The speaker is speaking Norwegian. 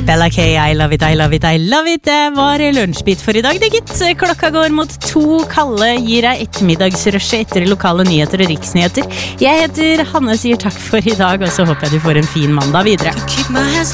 Bella K, I love it, I love it, I love it. Det var lunsjbit for i dag, det gitt. Klokka går mot 2. Kalle gir deg ettermiddagsrushet etter lokale nyheter og riksnyheter. Jeg heter Hanne, sier takk for i dag, og så håper jeg du får en fin mandag videre.